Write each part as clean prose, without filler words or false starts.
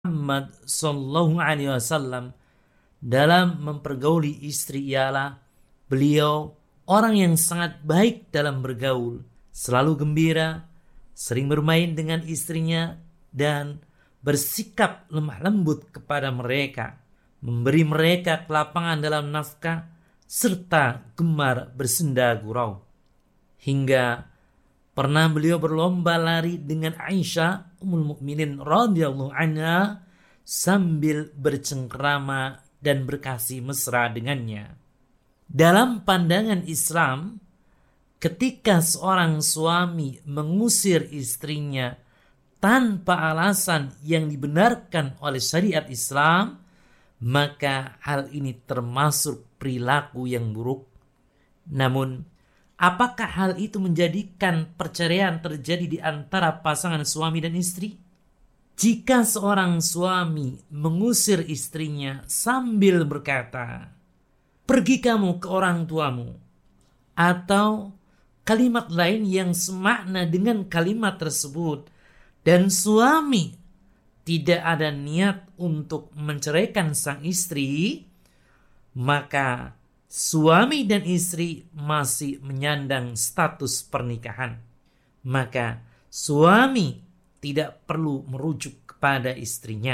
Muhammad sallallahu alaihi wasallam dalam mempergauli istri ialah beliau orang yang sangat baik dalam bergaul, selalu gembira, sering bermain dengan istrinya dan bersikap lemah lembut kepada mereka, memberi mereka kelapangan dalam nafkah serta gemar bersenda gurau. Hingga pernah beliau berlomba lari dengan Aisyah Ummul Mukminin radhiyallahu anha sambil bercengkrama dan berkasih mesra dengannya. Dalam pandangan Islam, ketika seorang suami mengusir istrinya tanpa alasan yang dibenarkan oleh syariat Islam, maka hal ini termasuk perilaku yang buruk. Namun, apakah hal itu menjadikan perceraian terjadi di antara pasangan suami dan istri? Jika seorang suami mengusir istrinya sambil berkata, "Pergi kamu ke orang tuamu," atau kalimat lain yang semakna dengan kalimat tersebut, dan suami tidak ada niat untuk menceraikan sang istri, maka suami dan istri masih menyandang status pernikahan. Maka suami tidak perlu merujuk kepada istrinya.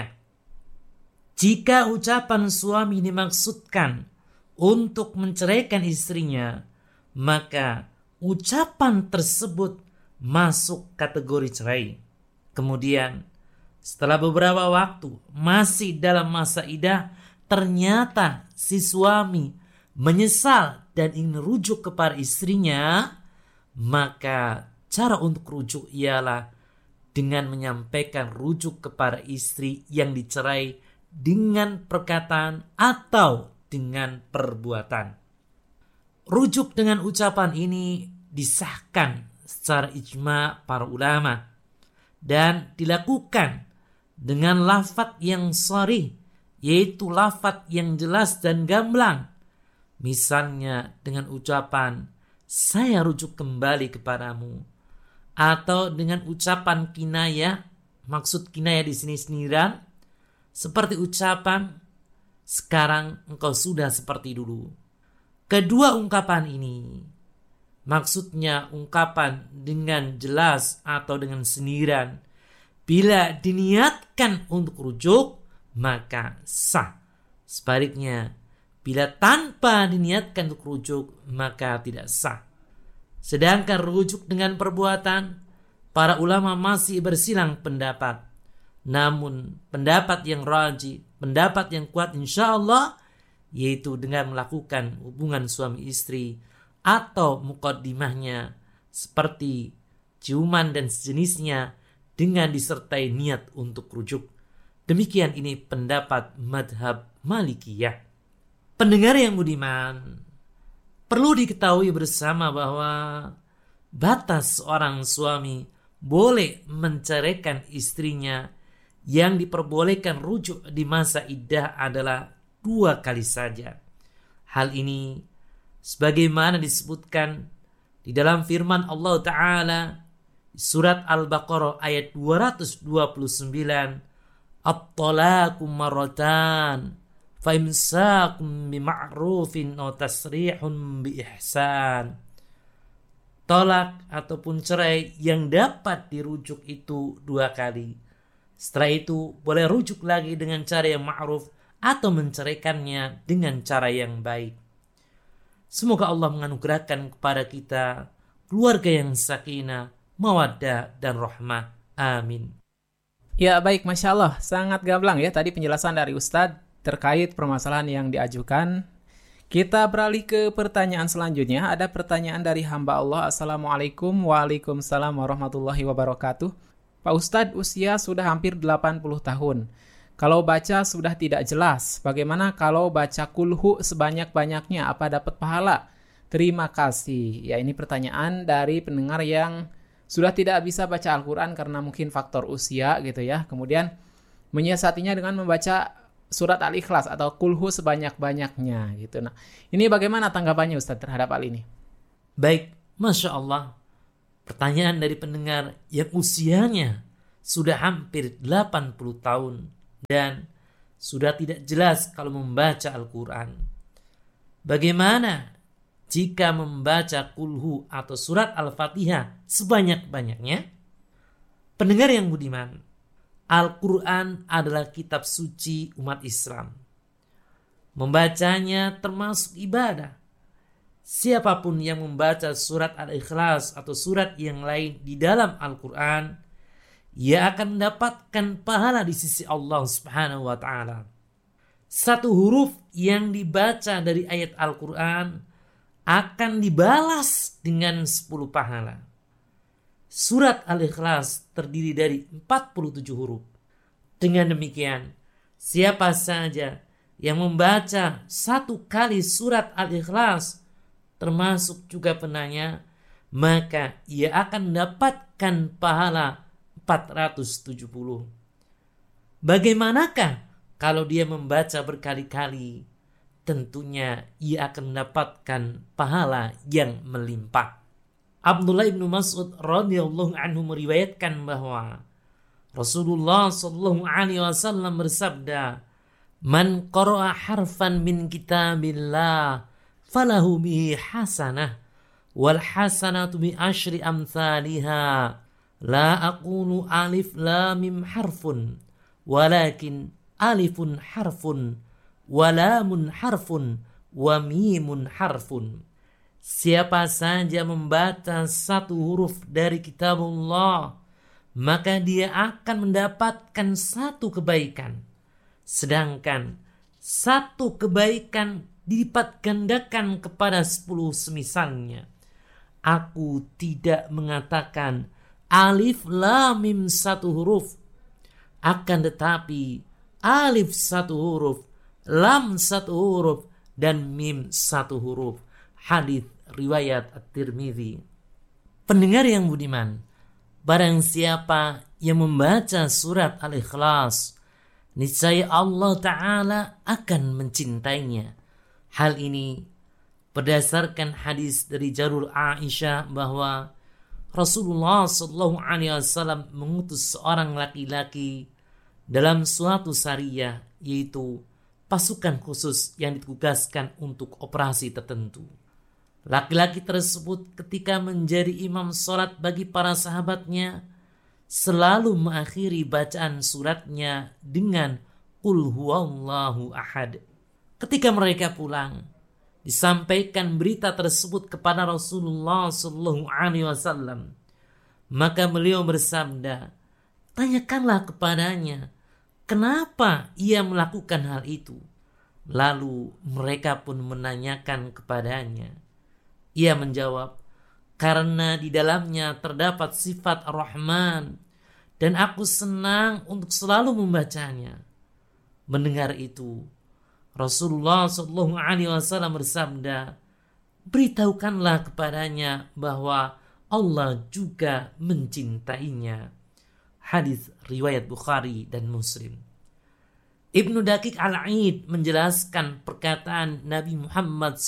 Jika ucapan suami dimaksudkan untuk menceraikan istrinya, maka ucapan tersebut masuk kategori cerai. Kemudian setelah beberapa waktu masih dalam masa iddah, ternyata si suami menyesal dan ingin rujuk kepada istrinya, maka cara untuk rujuk ialah dengan menyampaikan rujuk kepada istri yang dicerai dengan perkataan atau dengan perbuatan. Rujuk dengan ucapan ini disahkan secara ijma' para ulama dan dilakukan dengan lafaz yang sharih, yaitu lafaz yang jelas dan gamblang. Misalnya dengan ucapan, "Saya rujuk kembali kepadamu," atau dengan ucapan kinayah, maksud kinayah di sini sindiran, seperti ucapan, "Sekarang engkau sudah seperti dulu." Kedua ungkapan ini maksudnya ungkapan dengan jelas atau dengan sindiran. Bila diniatkan untuk rujuk, maka sah. Sebaliknya, bila tanpa diniatkan untuk rujuk, maka tidak sah. Sedangkan rujuk dengan perbuatan, para ulama masih bersilang pendapat. Namun pendapat yang rajih, pendapat yang kuat insyaallah, yaitu dengan melakukan hubungan suami istri atau muqaddimahnya seperti ciuman dan sejenisnya dengan disertai niat untuk rujuk. Demikian ini pendapat madhab Malikiyah. Pendengar yang budiman, perlu diketahui bersama bahwa batas seorang suami boleh menceraikan istrinya yang diperbolehkan rujuk di masa iddah adalah 2 kali saja. Hal ini sebagaimana disebutkan di dalam firman Allah Ta'ala surat Al-Baqarah ayat 229, "At-talaqu marratan fa imsakum bima'rufin aw tasrihun bi ihsan." Tolak ataupun cerai yang dapat dirujuk itu 2 kali. Setelah itu boleh rujuk lagi dengan cara yang ma'ruf atau menceraikannya dengan cara yang baik. Semoga Allah menganugerahkan kepada kita keluarga yang sakinah, mawaddah dan rahmah. Amin. Ya baik, Masya Allah, sangat gamblang ya tadi penjelasan dari Ustadz terkait permasalahan yang diajukan. Kita beralih ke pertanyaan selanjutnya. Ada pertanyaan dari hamba Allah. Assalamualaikum. Waalaikumsalam warahmatullahi wabarakatuh. Pak Ustadz, usia sudah hampir 80 tahun. Kalau baca sudah tidak jelas. Bagaimana kalau baca kulhu sebanyak-banyaknya? Apa dapat pahala? Terima kasih. Ya, ini pertanyaan dari pendengar yang sudah tidak bisa baca Al-Quran karena mungkin faktor usia gitu ya. Kemudian menyiasatinya dengan membaca surat Al-Ikhlas atau kulhu sebanyak-banyaknya gitu. Nah, ini bagaimana tanggapannya Ustadz terhadap hal ini? Baik, Masya Allah. Pertanyaan dari pendengar yang usianya sudah hampir 80 tahun. dan sudah tidak jelas kalau membaca Al-Quran. Bagaimana jika membaca kulhu atau surat Al-Fatihah sebanyak-banyaknya? Pendengar yang budiman, Al-Quran adalah kitab suci umat Islam. Membacanya termasuk ibadah. Siapapun yang membaca surat Al-Ikhlas atau surat yang lain di dalam Al-Quran, ia akan mendapatkan pahala di sisi Allah Subhanahu wa ta'ala. Satu huruf yang dibaca dari ayat Al-Quran akan dibalas dengan 10 pahala. Surat Al-Ikhlas terdiri dari 47 huruf. Dengan demikian, siapa saja yang membaca 1 kali surat Al-Ikhlas, termasuk juga penanya, maka ia akan mendapatkan pahala 470. Bagaimanakah kalau dia membaca berkali-kali? Tentunya ia akan mendapatkan pahala yang melimpah. Abdullah bin Mas'ud radhiyallahu anhu meriwayatkan bahwa Rasulullah sallallahu alaihi wasallam bersabda, "Man qara'a harfan min kitabillah falahu bihi hasanah wal hasanatu bi asyri amsalihha. La aqulu alif lam mim harfun walakin alifun harfun wa lamun harfun wa mimun harfun." Siapa saja membaca 1 huruf dari kitabullah, maka dia akan mendapatkan 1 kebaikan. Sedangkan 1 kebaikan dilipat gandakan kepada 10 semisalnya. Aku tidak mengatakan alif lam mim 1 huruf, akan tetapi alif 1 huruf, lam 1 huruf, dan mim 1 huruf. Hadis riwayat At-Tirmidzi. Pendengar yang budiman, barang siapa yang membaca surat Al-Ikhlas, niscaya Allah Ta'ala akan mencintainya. Hal ini berdasarkan hadis dari jalur Aisyah bahwa Rasulullah SAW mengutus seorang laki-laki dalam suatu sariyah, yaitu pasukan khusus yang ditugaskan untuk operasi tertentu. Laki-laki tersebut ketika menjadi imam sholat bagi para sahabatnya selalu mengakhiri bacaan suratnya dengan Qul huwallahu ahad. Ketika mereka pulang, disampaikan berita tersebut kepada Rasulullah SAW. Maka beliau bersabda, "Tanyakanlah kepadanya, kenapa ia melakukan hal itu?" Lalu mereka pun menanyakan kepadanya. Ia menjawab, "Karena di dalamnya terdapat sifat Ar-Rahman dan aku senang untuk selalu membacanya." Mendengar itu, Rasulullah SAW bersabda, "Beritahukanlah kepadanya bahwa Allah juga mencintainya." Hadis riwayat Bukhari dan Muslim. Ibnu Daqiq Al-Aid menjelaskan perkataan Nabi Muhammad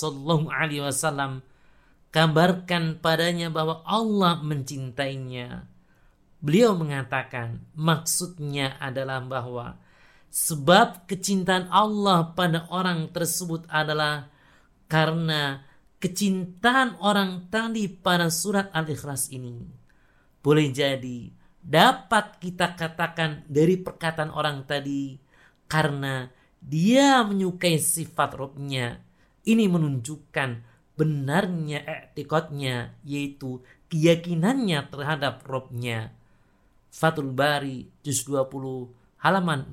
SAW, kabarkan padanya bahwa Allah mencintainya. Beliau mengatakan maksudnya adalah bahwa sebab kecintaan Allah pada orang tersebut adalah karena kecintaan orang tadi pada surat Al-Ikhlas ini. Boleh jadi dapat kita katakan dari perkataan orang tadi karena dia menyukai sifat Rabb-nya. Ini menunjukkan benarnya i'tiqadnya, yaitu keyakinannya terhadap Rabb-nya. Fathul Bari juz 20 halaman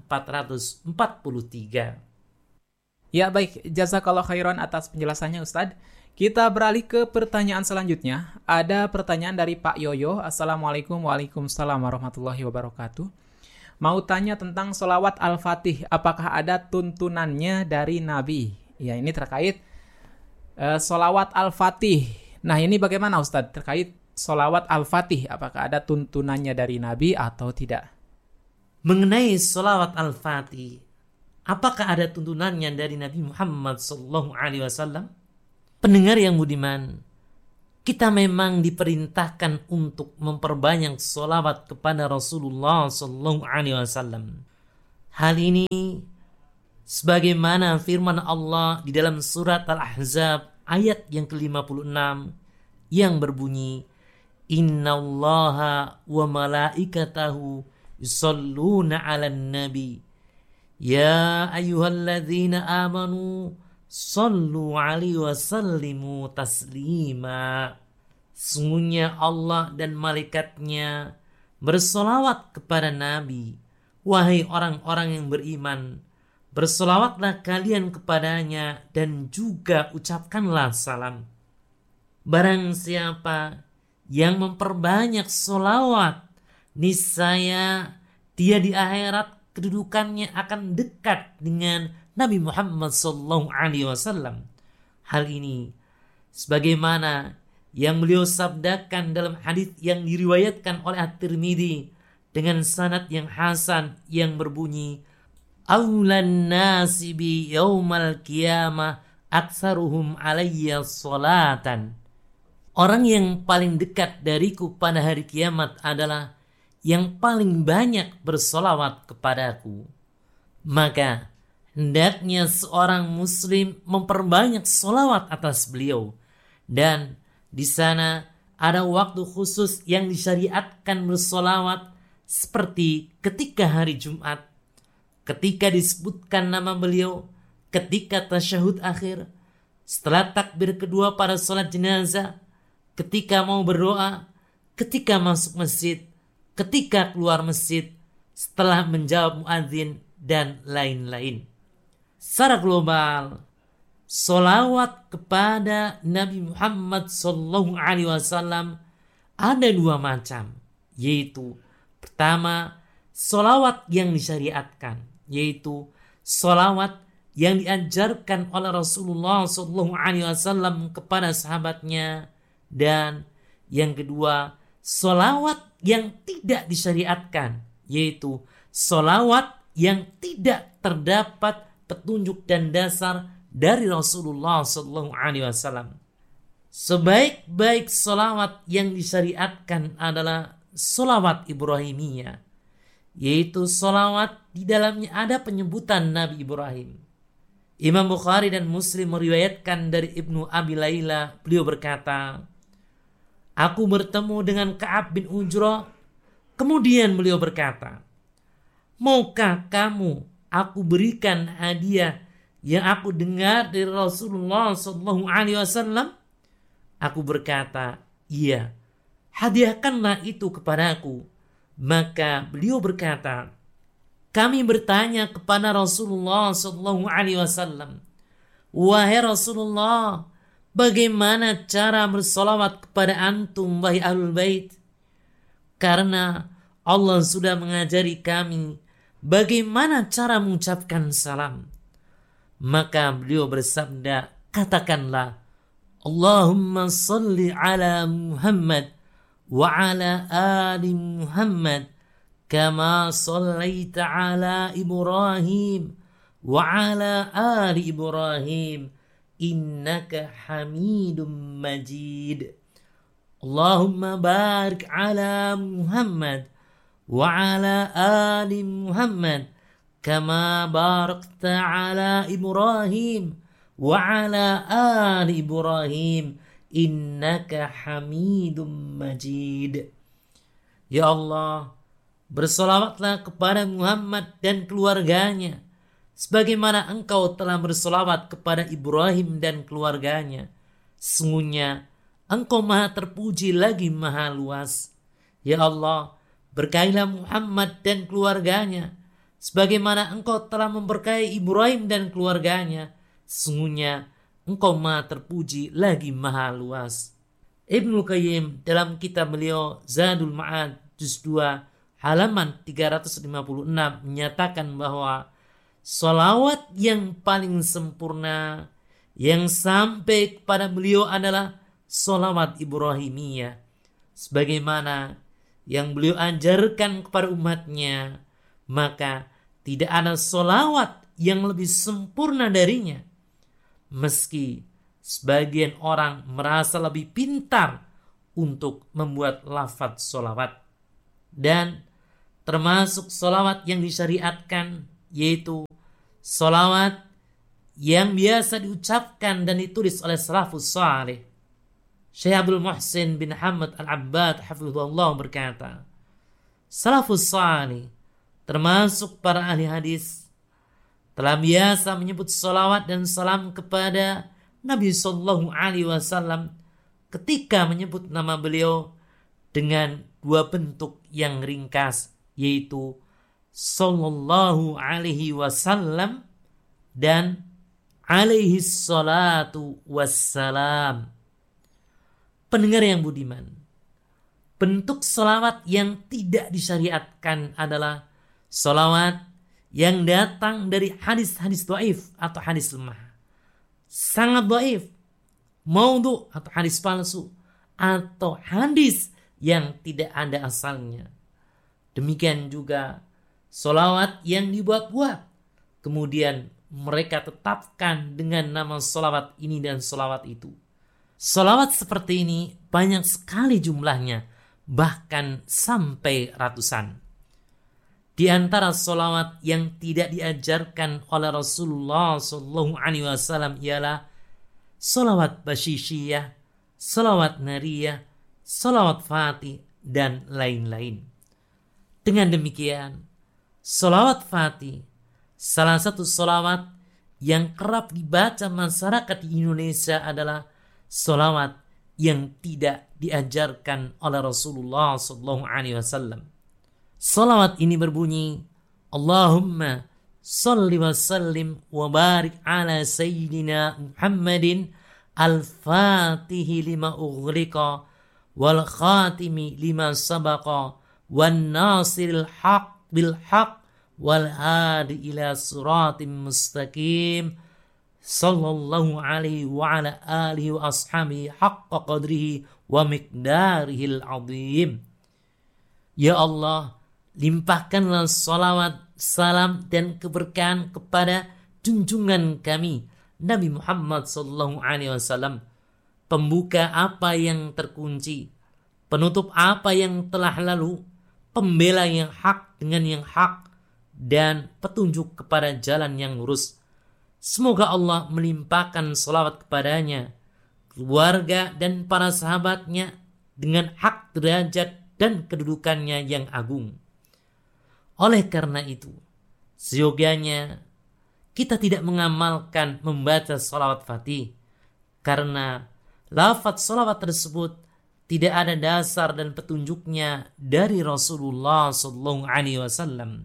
443. Ya baik, jazakallah khairan atas penjelasannya Ustadz. Kita beralih ke pertanyaan selanjutnya. Ada pertanyaan dari Pak Yoyo. Assalamualaikum. Waalaikumsalam warahmatullahi wabarakatuh. Mau tanya tentang sholawat Al-Fatih. Apakah ada tuntunannya dari Nabi? Ya, ini terkait sholawat Al-Fatih. Nah, ini bagaimana Ustadz terkait sholawat Al-Fatih? Apakah ada tuntunannya dari Nabi atau tidak? Mengenai sholawat Al-Fatih, apakah ada tuntunannya dari Nabi Muhammad SAW? Pendengar yang budiman, kita memang diperintahkan untuk memperbanyak sholawat kepada Rasulullah SAW. Hal ini sebagaimana firman Allah di dalam surat Al-Ahzab ayat yang ke-56 yang berbunyi, Innallaha wa malaikatahu yusalluna 'alan nabi ya ayyuhalladzina amanu sallu 'alaihi wa sallimu taslima. Sungguhnya Allah dan malaikatnya bersolawat kepada Nabi. Wahai orang-orang yang beriman, bersolawatlah kalian kepadanya dan juga ucapkanlah salam. Barang siapa yang memperbanyak solawat, niscaya dia di akhirat kedudukannya akan dekat dengan Nabi Muhammad SAW. Hal ini sebagaimana yang beliau sabdakan dalam hadis yang diriwayatkan oleh At-Tirmidzi dengan sanad yang hasan yang berbunyi, Aulan nasi bi yaumal qiyamah aktsaruhum alayya salatan. Orang yang paling dekat dariku pada hari kiamat adalah yang paling banyak bersolawat kepadaku. Maka hendaknya seorang muslim memperbanyak solawat atas beliau. Dan di sana ada waktu khusus yang disyariatkan bersolawat, seperti ketika hari Jumat, ketika disebutkan nama beliau, ketika tasyahud akhir, setelah takbir kedua pada sholat jenazah, ketika mau berdoa, ketika masuk masjid, ketika keluar masjid, setelah menjawab muadzin, dan lain-lain. Secara global, solawat kepada Nabi Muhammad SAW ada dua macam, yaitu pertama, solawat yang disyariatkan, yaitu solawat yang diajarkan oleh Rasulullah SAW kepada sahabatnya, dan yang kedua, solawat yang tidak disyariatkan, yaitu solawat yang tidak terdapat petunjuk dan dasar dari Rasulullah SAW. Sebaik-baik solawat yang disyariatkan adalah solawat Ibrahimiyah, yaitu solawat di dalamnya ada penyebutan Nabi Ibrahim. Imam Bukhari dan Muslim meriwayatkan dari Ibnu Abi Layla, beliau berkata, aku bertemu dengan Ka'ab bin Ujrah, kemudian beliau berkata, maukah kamu aku berikan hadiah yang aku dengar dari Rasulullah SAW? Aku berkata, iya, hadiahkanlah itu kepadaku. Maka beliau berkata, kami bertanya kepada Rasulullah SAW, wahai Rasulullah, bagaimana cara bersolawat kepada antum, wahai Ahlul Bait? Karena Allah sudah mengajari kami bagaimana cara mengucapkan salam. Maka beliau bersabda, katakanlah, Allahumma salli ala Muhammad wa ala ali Muhammad kama sallaita ala Ibrahim wa ala ali Ibrahim innaka Hamidum Majid. Allahumma barik ala Muhammad wa ala ali Muhammad kama barakta ala Ibrahim wa ala ali Ibrahim innaka Hamidum Majid. Ya Allah, bersolawatlah kepada Muhammad dan keluarganya sebagaimana engkau telah bersolawat kepada Ibrahim dan keluarganya. Sesungguhnya engkau maha terpuji lagi maha luas. Ya Allah, berkahilah Muhammad dan keluarganya sebagaimana engkau telah memberkahi Ibrahim dan keluarganya. Sesungguhnya engkau maha terpuji lagi maha luas. Ibnu Qayyim dalam kitab beliau Zadul Ma'ad juz 2 halaman 356 menyatakan bahwa solawat yang paling sempurna yang sampai kepada beliau adalah solawat Ibrahimiyah, sebagaimana yang beliau ajarkan kepada umatnya. Maka tidak ada solawat yang lebih sempurna darinya. Meski sebagian orang merasa lebih pintar untuk membuat lafaz solawat. Dan termasuk solawat yang disyariatkan yaitu salawat yang biasa diucapkan dan ditulis oleh salafus saleh. Syekh Abdul Muhsin bin Hamad Al-Abbad hafizahullah berkata, salafus saleh termasuk para ahli hadis telah biasa menyebut salawat dan salam kepada Nabi sallallahu alaihi wasallam ketika menyebut nama beliau dengan dua bentuk yang ringkas, yaitu sallallahu alaihi wasallam dan alaihi salatu wassalam. Pendengar yang budiman, bentuk salawat yang tidak disyariatkan adalah salawat yang datang dari hadis-hadis dhaif atau hadis lemah, sangat dhaif, maudhu atau hadis palsu, atau hadis yang tidak ada asalnya. Demikian juga salawat yang dibuat-buat, kemudian mereka tetapkan dengan nama salawat ini dan salawat itu. Salawat seperti ini banyak sekali jumlahnya, bahkan sampai ratusan. Di antara salawat yang tidak diajarkan oleh Rasulullah SAW ialah salawat basyishiyah, salawat nariyah, salawat fatih, dan lain-lain. Dengan demikian, salawat fatih salah satu salawat yang kerap dibaca masyarakat di Indonesia adalah salawat yang tidak diajarkan oleh Rasulullah SAW. Salawat ini berbunyi, Allahumma salli wa sallim wa barik ala sayyidina Muhammadin al-fatihi lima ughliqa wal khatimi lima sabaqa wan nasiril haq bil haq wal hadi ila siratim mustaqim sallallahu alaihi wa ala alihi wa ashabihi haqqa qadrihi wa miqdarihil azim. Ya Allah, limpahkanlah salawat, salam dan keberkahan kepada junjungan kami Nabi Muhammad sallallahu alaihi wasallam, pembuka apa yang terkunci, penutup apa yang telah lalu, pembela yang hak dengan yang hak, dan petunjuk kepada jalan yang lurus. Semoga Allah melimpahkan salawat kepadanya, keluarga dan para sahabatnya dengan hak derajat dan kedudukannya yang agung. Oleh karena itu, seyogianya kita tidak mengamalkan membaca salawat fatih, karena lafaz salawat tersebut tidak ada dasar dan petunjuknya dari Rasulullah SAW.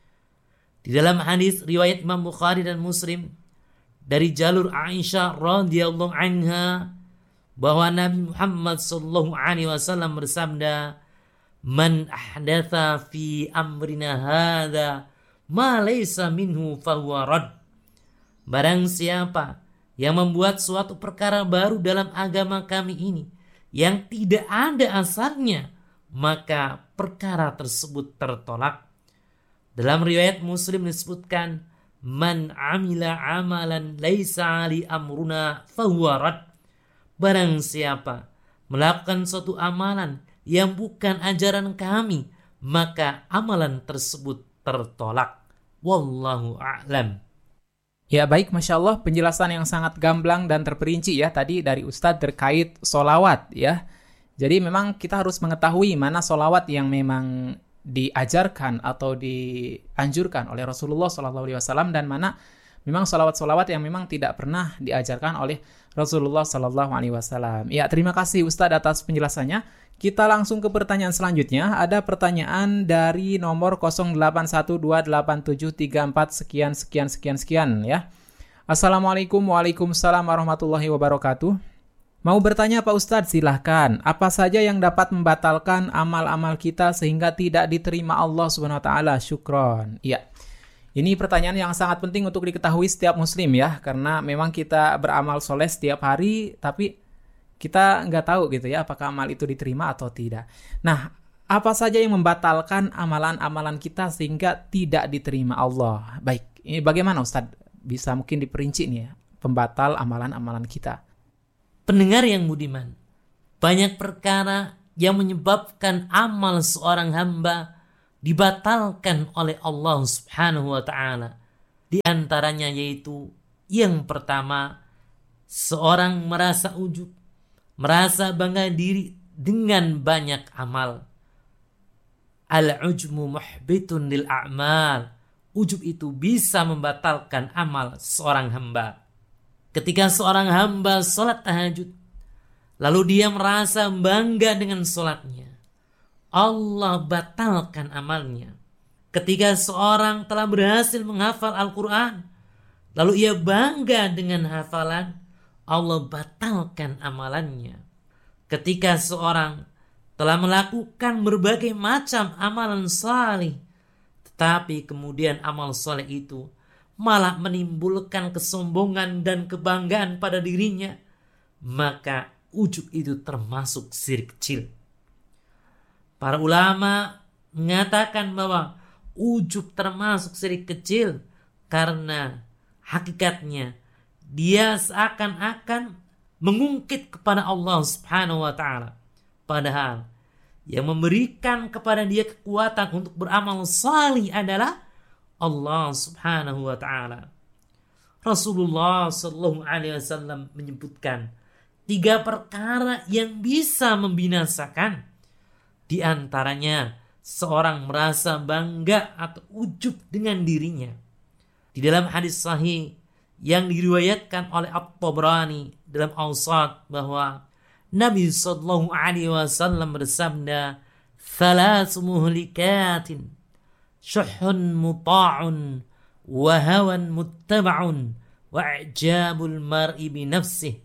Di dalam hadis riwayat Imam Bukhari dan Muslim dari jalur Aisyah radhiyallahu anha bahwa Nabi Muhammad SAW bersabda, "Man ahdatha fi amrina hadza ma laysa minhu fahuwa rad." Barang siapa yang membuat suatu perkara baru dalam agama kami ini yang tidak ada asalnya, maka perkara tersebut tertolak. Dalam riwayat Muslim disebutkan, "Man amila amalan laisa ali amruna fahuwa rad." Barang siapa melakukan suatu amalan yang bukan ajaran kami, maka amalan tersebut tertolak. Wallahu a'lam. Ya baik, Masya Allah, penjelasan yang sangat gamblang dan terperinci ya tadi dari Ustadz terkait solawat ya. Jadi memang kita harus mengetahui mana solawat yang memang diajarkan atau dianjurkan oleh Rasulullah SAW dan mana memang solawat-solawat yang memang tidak pernah diajarkan oleh Rasulullah SAW. Ya, terima kasih Ustadz atas penjelasannya. Kita langsung ke pertanyaan selanjutnya. Ada pertanyaan dari nomor 08128734 sekian ya. Assalamualaikum waalaikumsalam warahmatullahi wabarakatuh. Mau bertanya Pak Ustadz, silahkan. Apa saja yang dapat membatalkan amal-amal kita sehingga tidak diterima Allah Subhanahu wa taala? Syukron. Iya. Ini pertanyaan yang sangat penting untuk diketahui setiap muslim ya, karena memang kita beramal soleh setiap hari, tapi kita nggak tahu gitu ya, apakah amal itu diterima atau tidak. Nah, apa saja yang membatalkan amalan-amalan kita sehingga tidak diterima Allah? Baik, ini bagaimana Ustadz? Bisa mungkin diperinci nih ya, pembatal amalan-amalan kita. Pendengar yang budiman, banyak perkara yang menyebabkan amal seorang hamba dibatalkan oleh Allah Subhanahu wa taala. Di antaranya yaitu yang pertama, seorang merasa ujub, merasa bangga diri dengan banyak amal. Al-ujmu muhbitun lil a'mal. Ujub itu bisa membatalkan amal seorang hamba. Ketika seorang hamba sholat tahajud, lalu dia merasa bangga dengan sholatnya, Allah batalkan amalnya. Ketika seorang telah berhasil menghafal Al-Quran, lalu ia bangga dengan hafalan, Allah batalkan amalannya. Ketika seorang telah melakukan berbagai macam amalan salih, tetapi kemudian amal saleh itu malah menimbulkan kesombongan dan kebanggaan pada dirinya, maka ujub itu termasuk syirik kecil. Para ulama mengatakan bahwa ujub termasuk syirik kecil karena hakikatnya dia seakan-akan mengungkit kepada Allah Subhanahu wa taala. Padahal yang memberikan kepada dia kekuatan untuk beramal salih adalah Allah Subhanahu wa taala. Rasulullah sallallahu alaihi wasallam menyebutkan 3 perkara yang bisa membinasakan. Di antaranya seorang merasa bangga atau ujub dengan dirinya. Di dalam hadis sahih yang diriwayatkan oleh At-Tabrani dalam Awsat bahwa Nabi sallallahu alaihi wasallam bersabda, "Thalath muhlikatin, syuhun muta'un, wa hawan muttaba'un, wa i'jabul mar'i bi nafsih."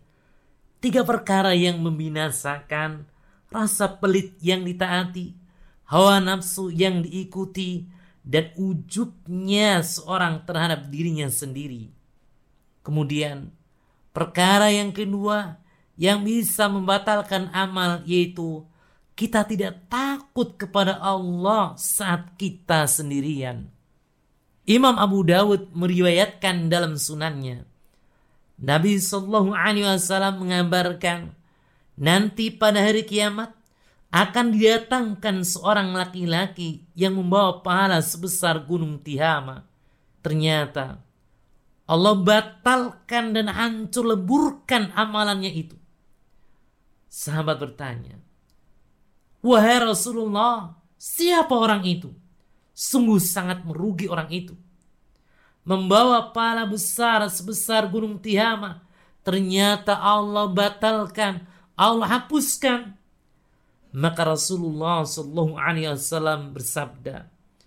3 perkara yang membinasakan: rasa pelit yang ditaati, hawa nafsu yang diikuti, dan ujubnya seorang terhadap dirinya sendiri. Kemudian perkara yang kedua yang bisa membatalkan amal yaitu kita tidak takut kepada Allah saat kita sendirian. Imam Abu Dawud meriwayatkan dalam sunannya, Nabi sallallahu alaihi wasallam mengabarkan nanti pada hari kiamat akan didatangkan seorang laki-laki yang membawa pahala sebesar gunung Tihama. Ternyata Allah batalkan dan hancur leburkan amalannya itu. Sahabat bertanya, "Wahai Rasulullah, siapa orang itu?" Sungguh sangat merugi orang itu. Membawa pahala besar sebesar gunung Tihama. Ternyata Allah batalkan, Allah hapuskan. Maka Rasulullah sallallahu alaihi wasallam bersabda,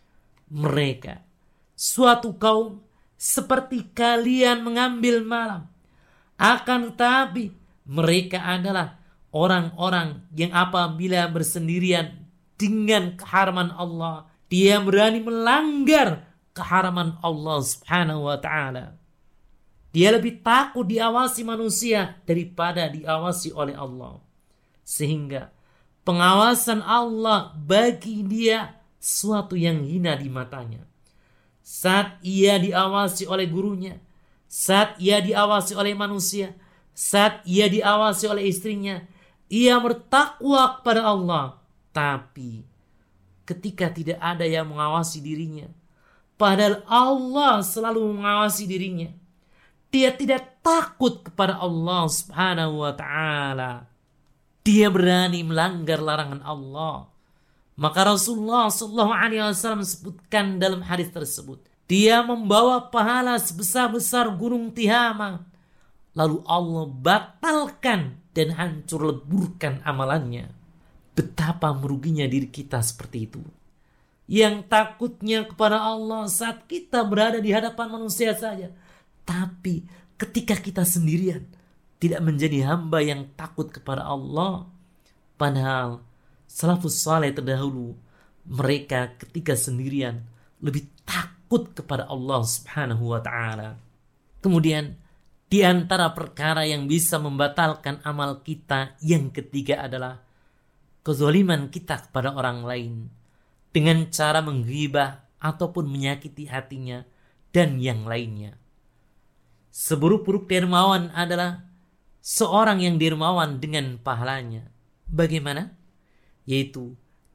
"Mereka suatu kaum seperti kalian mengambil malam, akan tetapi mereka adalah orang-orang yang apabila bersendirian dengan keharaman Allah, dia berani melanggar keharaman Allah Subhanahu wa taala. Dia lebih takut diawasi manusia daripada diawasi oleh Allah. Sehingga pengawasan Allah bagi dia suatu yang hina di matanya. Saat ia diawasi oleh gurunya, saat ia diawasi oleh manusia, saat ia diawasi oleh istrinya, ia bertakwa kepada Allah. Tapi ketika tidak ada yang mengawasi dirinya, padahal Allah selalu mengawasi dirinya, dia tidak takut kepada Allah Subhanahu wa taala. Dia berani melanggar larangan Allah. Maka Rasulullah sallallahu alaihi wasallam sebutkan dalam hadis tersebut, dia membawa pahala sebesar-besar gunung Tihama, lalu Allah batalkan dan hancur leburkan amalannya. Betapa meruginya diri kita seperti itu. Yang takutnya kepada Allah saat kita berada di hadapan manusia saja, tapi ketika kita sendirian tidak menjadi hamba yang takut kepada Allah. Padahal salafus saleh terdahulu, mereka ketika sendirian lebih takut kepada Allah Subhanahu wa taala. Kemudian di antara perkara yang bisa membatalkan amal kita yang ketiga adalah kezaliman kita kepada orang lain dengan cara menghibah ataupun menyakiti hatinya dan yang lainnya. Seburuk-buruk dermawan adalah seorang yang dermawan dengan pahalanya. Bagaimana? Yaitu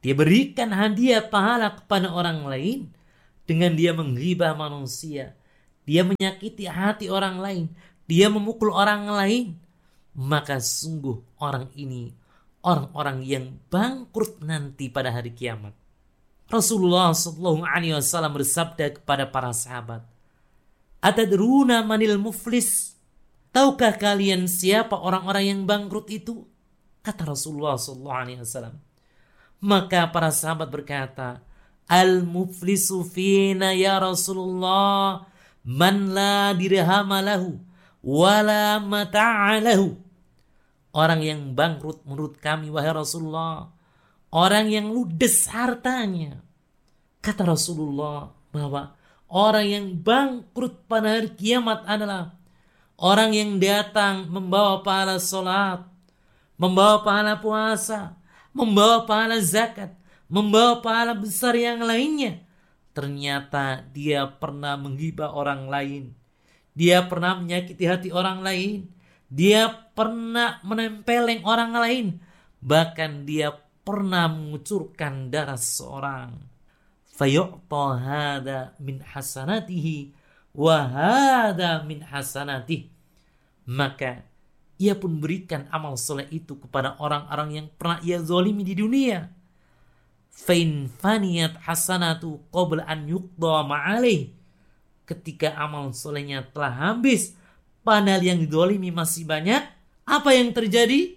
Dia berikan hadiah pahala kepada orang lain dengan dia menghibah manusia. Dia menyakiti hati orang lain. Dia memukul orang lain. Maka sungguh orang ini orang-orang yang bangkrut nanti pada hari kiamat. Rasulullah SAW bersabda kepada para sahabat, "Atadruna manil muflis?" Tahukah kalian siapa orang-orang yang bangkrut itu? Kata Rasulullah SAW. Maka para sahabat berkata, "Al-muflisu fina ya Rasulullah man la dirhama lahu wala mata'a lahu." Orang yang bangkrut menurut kami wahai Rasulullah, orang yang ludes hartanya. Kata Rasulullah bahwa orang yang bangkrut pada hari kiamat adalah orang yang datang membawa pahala sholat, membawa pahala puasa, membawa pahala zakat, membawa pahala besar yang lainnya. Ternyata dia pernah menghibah orang lain. Dia pernah menyakiti hati orang lain. Dia pernah menempeleng orang lain. Bahkan dia pernah mengucurkan darah seorang. Fayu'ta hada min hasanatihi wa hada min hasanatihi. Maka ia pun berikan amal soleh itu kepada orang-orang yang pernah ia zalimi di dunia. Fain faniyat hasanatu qabla an yuqda ma'alih. Ketika amal solehnya telah habis, padahal yang dizalimi masih banyak, apa yang terjadi?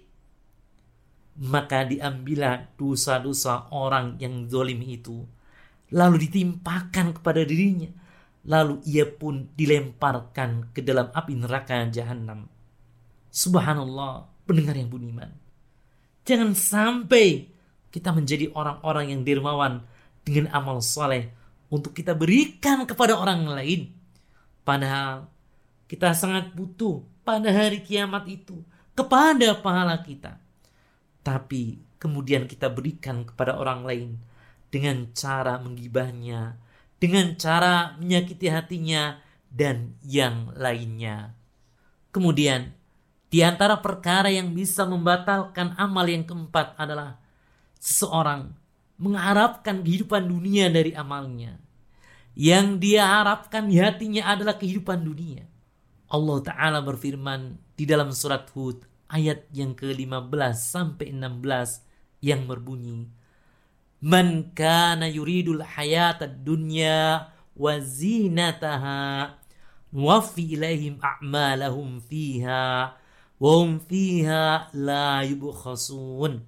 Maka diambillah dosa-dosa orang yang zalimi itu, lalu ditimpakan kepada dirinya, lalu ia pun dilemparkan ke dalam api neraka jahanam. Subhanallah, pendengar yang budiman, jangan sampai kita menjadi orang-orang yang dermawan dengan amal soleh untuk kita berikan kepada orang lain, padahal kita sangat butuh pada hari kiamat itu kepada pahala kita. Tapi kemudian kita berikan kepada orang lain dengan cara menggibahnya, dengan cara menyakiti hatinya, dan yang lainnya. Kemudian di antara perkara yang bisa membatalkan amal yang keempat adalah seseorang mengharapkan kehidupan dunia dari amalnya. Yang dia harapkan di hatinya adalah kehidupan dunia. Allah Ta'ala berfirman di dalam surat Hud ayat yang ke-15 sampai 16 yang berbunyi, "Man kana yuridul hayatad dunya wa zinataha nuwaffi ilaihim a'malahum fiha wa hum fiha la yubkhasun.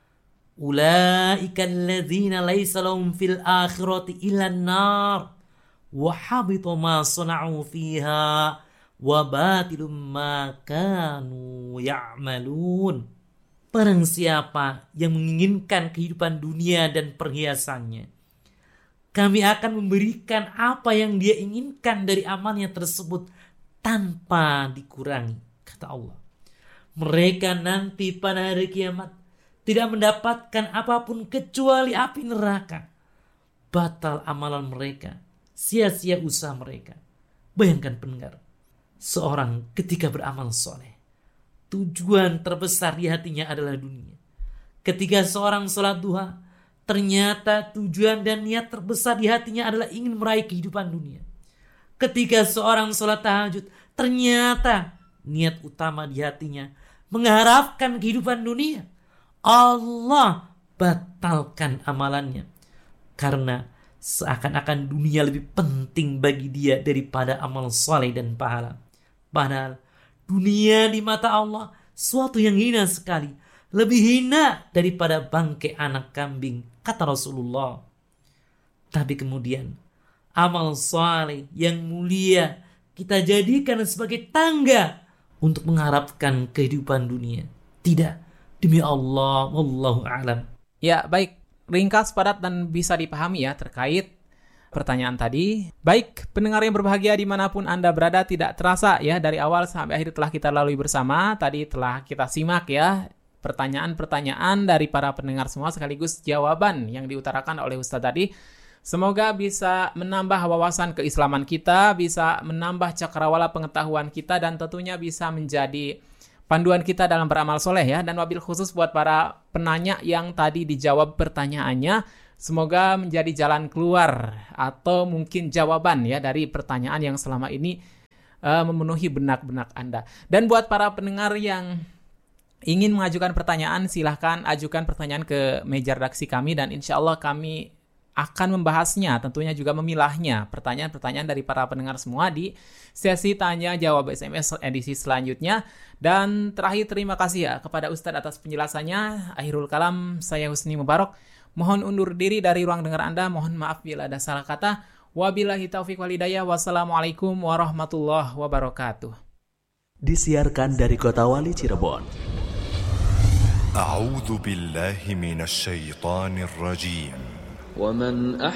Ulaika alladzina laysa lahum fil akhirati illa an-nar wa habita ma sana'u fiha wa batilum ma kanu ya'malun." Barang siapa yang menginginkan kehidupan dunia dan perhiasannya, kami akan memberikan apa yang dia inginkan dari amalnya tersebut tanpa dikurangi, kata Allah. Mereka nanti pada hari kiamat tidak mendapatkan apapun kecuali api neraka. Batal amalan mereka, sia-sia usaha mereka. Bayangkan pendengar, seorang ketika beramal soleh, tujuan terbesar di hatinya adalah dunia. Ketika seorang sholat duha, ternyata tujuan dan niat terbesar di hatinya adalah ingin meraih kehidupan dunia. Ketika seorang sholat tahajud, ternyata niat utama di hatinya mengharapkan kehidupan dunia. Allah batalkan amalannya karena seakan-akan dunia lebih penting bagi dia daripada amal soleh dan pahala. Padahal dunia di mata Allah suatu yang hina sekali, lebih hina daripada bangkai anak kambing, kata Rasulullah. Tapi kemudian amal soleh yang mulia kita jadikan sebagai tangga untuk mengharapkan kehidupan dunia. Tidak, demi Allah, wallahu a'lam. Ya, baik. Ringkas, padat, dan bisa dipahami ya terkait pertanyaan tadi. Baik, pendengar yang berbahagia dimanapun Anda berada, tidak terasa ya dari awal sampai akhir telah kita lalui bersama. Tadi telah kita simak ya pertanyaan-pertanyaan dari para pendengar semua sekaligus jawaban yang diutarakan oleh Ustadz tadi. Semoga bisa menambah wawasan keislaman kita, bisa menambah cakrawala pengetahuan kita, dan tentunya bisa menjadi panduan kita dalam beramal soleh ya. Dan wabil khusus buat para penanya yang tadi dijawab pertanyaannya, semoga menjadi jalan keluar atau mungkin jawaban ya dari pertanyaan yang selama ini memenuhi benak-benak Anda. Dan buat para pendengar yang ingin mengajukan pertanyaan, silahkan ajukan pertanyaan ke meja redaksi kami dan insya Allah kami akan membahasnya, tentunya juga memilahnya pertanyaan-pertanyaan dari para pendengar semua di sesi tanya jawab SMS edisi selanjutnya. Dan terakhir terima kasih ya kepada Ustadz atas penjelasannya. Akhirul kalam, saya Husni Mubarak. Mohon undur diri dari ruang dengar Anda. Mohon maaf bila ada salah kata. Wabillahi taufiq wal hidayah. Wassalamualaikum warahmatullahi wabarakatuh. Disiarkan dari Kota Wali Cirebon. A'udzu billahi minasy syaithanir rajim. ومن